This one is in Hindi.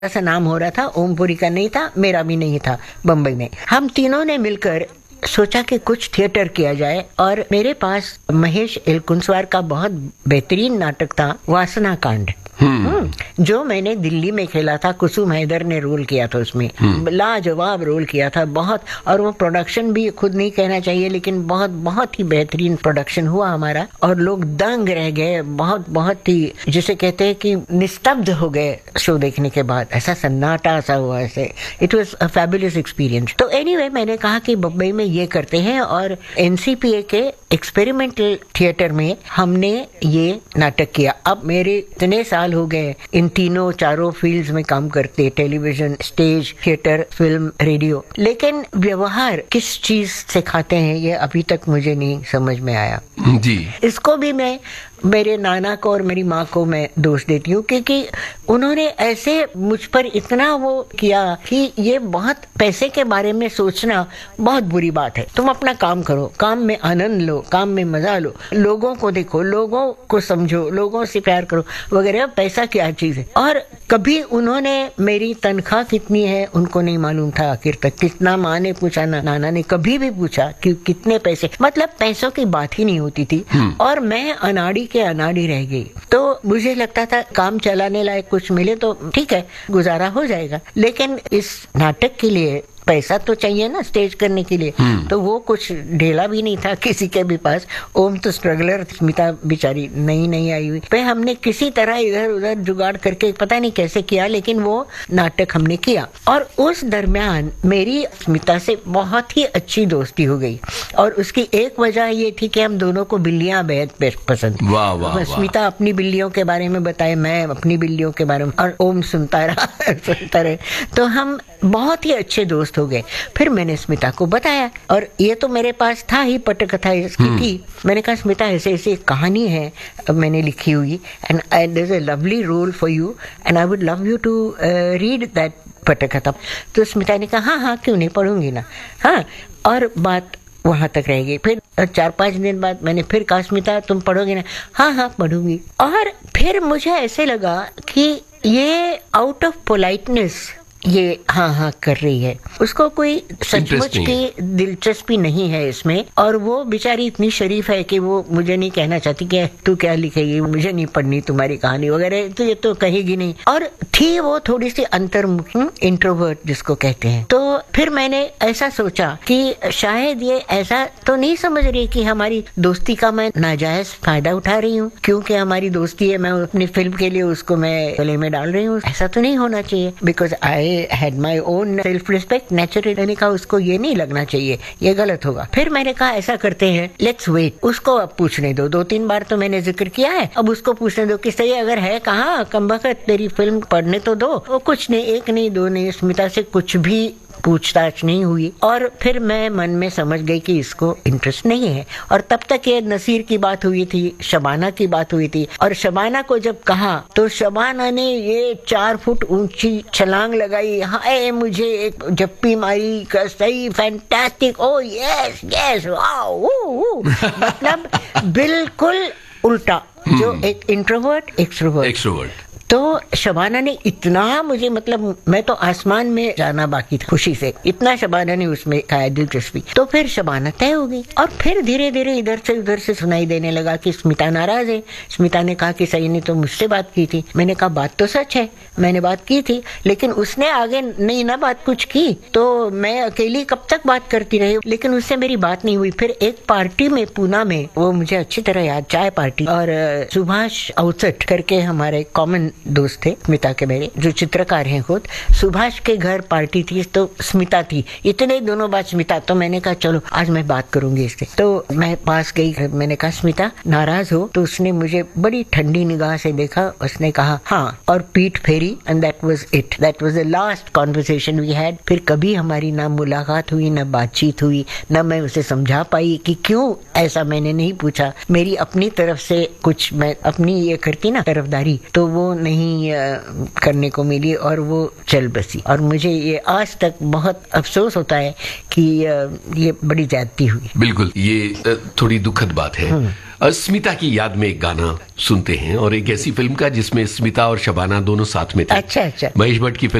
ऐसा नाम हो रहा था, ओमपुरी का नहीं था, मेरा भी नहीं था बम्बई में। हम तीनों ने मिलकर सोचा कि कुछ थिएटर किया जाए और मेरे पास महेश एलकुंचवार का बहुत बेहतरीन नाटक था वासना कांड, जो मैंने दिल्ली में खेला था। कुसुम हैदर ने रोल किया था उसमें, लाजवाब रोल किया था बहुत। और वो प्रोडक्शन भी खुद नहीं कहना चाहिए, लेकिन बहुत बहुत ही बेहतरीन प्रोडक्शन हुआ हमारा और लोग दंग रह गए, बहुत बहुत ही जिसे कहते हैं कि निस्तब्ध हो गए शो देखने के बाद। ऐसा सन्नाटा सा हुआ, ऐसे it was a fabulous experience. तो एनीवे मैंने कहा कि बम्बई में ये करते हैं और एनसीपीए के एक्सपेरिमेंटल थिएटर में हमने ये नाटक किया। अब मेरे इतने साल हो गए इन तीनों चारों फील्ड्स में काम करते, television, stage, theatre, film, radio, लेकिन व्यवहार किस चीज से खाते हैं ये अभी तक मुझे नहीं समझ में आया जी। इसको भी मैं मेरे नाना को और मेरी माँ को मैं दोष देती हूँ, क्योंकि उन्होंने ऐसे मुझ पर इतना वो किया कि ये बहुत पैसे के बारे में सोचना बहुत बुरी बात है। तुम अपना काम करो, काम में आनंद लो, काम में मजा लो, लोगों को देखो, लोगों को समझो, लोगों से प्यार करो वगैरह। पैसा क्या चीज है। और कभी उन्होंने मेरी तनख्वाह कितनी है उनको नहीं मालूम था आखिर तक। कितना माँ ने पूछा, नाना ने कभी भी पूछा कि कितने पैसे, मतलब पैसों की बात ही नहीं होती थी। और मैं अनाड़ी के अनाड़ी रह गई। तो मुझे लगता था काम चलाने लायक कुछ मिले तो ठीक है, गुजारा हो जाएगा, लेकिन इस नाटक के लिए पैसा तो चाहिए ना स्टेज करने के लिए। तो वो कुछ ढेला भी नहीं था किसी के भी पास। ओम तो स्ट्रगलर, स्मिता बेचारी नई आई हुई। फिर हमने किसी तरह इधर उधर जुगाड़ करके पता नहीं कैसे किया, लेकिन वो नाटक हमने किया। और उस दरमियान मेरी स्मिता से बहुत ही अच्छी दोस्ती हो गई। और उसकी एक वजह ये थी कि हम दोनों को बिल्लियां बेहद पसंद। स्मिता अपनी बिल्लियों के बारे में बताए, मैं अपनी बिल्लियों के बारे में, और ओम सुनता रहे। तो हम बहुत ही अच्छे दोस्त हो गए। फिर मैंने स्मिता को बताया, और ये तो मेरे पास था ही, पटकथा इसकी थी। मैंने कहा स्मिता ऐसे ऐसे कहानी है मैंने लिखी हुई, and there is a lovely role for you and I would love you to read that पटकथा। तो स्मिता ने कहा हाँ क्यों नहीं, पढ़ूंगी ना। हाँ, और बात वहां तक रह गई। फिर 4-5 दिन बाद मैंने फिर कहा स्मिता तुम पढ़ोगी ना? हाँ पढ़ूंगी। और फिर मुझे ऐसे लगा कि ये आउट ऑफ पोलाइटनेस ये हाँ कर रही है, उसको कोई सचमुच की दिलचस्पी नहीं है इसमें। और वो बेचारी इतनी शरीफ है कि वो मुझे नहीं कहना चाहती कि तू क्या लिखेगी, मुझे नहीं पढ़नी तुम्हारी कहानी वगैरह, तो ये तो कहेगी नहीं। और थी वो थोड़ी सी अंतर्मुखी, इंट्रोवर्ट जिसको कहते हैं। तो फिर मैंने ऐसा सोचा कि शायद ये ऐसा तो नहीं समझ रही कि हमारी दोस्ती का मैं नाजायज फायदा उठा रही हूँ, क्योंकि हमारी दोस्ती है, मैं अपनी फिल्म के लिए उसको मैं गले में डाल रही हूँ। ऐसा तो नहीं होना चाहिए, because I had my own self respect naturally। मैंने कहा उसको ये नहीं लगना चाहिए, ये गलत होगा। फिर मैंने कहा ऐसा करते हैं, लेट्स वेट, उसको अब पूछने दो। 2-3 बार तो मैंने जिक्र किया है, अब उसको पूछने दो कि सही अगर है कहाँ कमबख्त तेरी फिल्म पढ़ने तो दो। वो कुछ नहीं, 1 नहीं 2 नहीं, स्मिता से कुछ भी पूछताछ नहीं हुई। और फिर मैं मन में समझ गई कि इसको इंटरेस्ट नहीं है। और तब तक ये नसीर की बात हुई थी, शबाना की बात हुई थी। और शबाना को जब कहा तो शबाना ने ये 4 फुट ऊंची छलांग लगाई, हाय मुझे एक जप्पी मारी, सही फैंटास्टिक, ओ यस वाओ। मतलब बिल्कुल उल्टा, जो एक इंट्रोवर्ट एक्सट्रोवर्ट। तो शबाना ने इतना मुझे, मतलब मैं तो आसमान में जाना बाकी था खुशी से, इतना शबाना ने उसमें खाया दिलचस्पी। तो फिर शबाना तय हो गई। और फिर धीरे धीरे इधर से उधर से सुनाई देने लगा कि स्मिता नाराज है। स्मिता ने कहा कि सही ने तो मुझसे बात की थी। मैंने कहा बात तो सच है, मैंने बात की थी, लेकिन उसने आगे नहीं ना बात कुछ की, तो मैं अकेली कब तक बात करती रही, लेकिन उससे मेरी बात नहीं हुई। फिर एक पार्टी में पूना में, वो मुझे अच्छी तरह याद, चाय पार्टी, और सुभाष अवसट करके हमारे कॉमन दोस्त थे स्मिता के, मेरे जो चित्रकार हैं खुद, सुभाष के घर पार्टी थी, तो स्मिता थी, इतने दोनों बात स्मिता। तो मैंने कहा चलो आज मैं बात करूंगी इससे। तो मैं पास गई, मैंने कहा स्मिता नाराज हो? तो उसने मुझे बड़ी ठंडी निगाह से देखा, उसने कहा हाँ, और पीठ फेरी, and that was it, that was the last conversation we had. फिर कभी हमारी ना मुलाकात हुई, ना बातचीत हुई, ना मैं उसे समझा पाई कि क्यों ऐसा मैंने नहीं पूछा। मेरी अपनी तरफ से कुछ, मैं अपनी ये करती ना तरफदारी, तो वो नहीं करने को मिली और वो चल बसी। और मुझे ये आज तक बहुत अफसोस होता है कि ये बड़ी ज्यादती हुई। बिल्कुल, ये थोड़ी दुखद बात है। स्मिता की याद में एक गाना सुनते हैं, और एक ऐसी फिल्म का जिसमें स्मिता और शबाना दोनों साथ में थे। अच्छा। महेश भट्ट की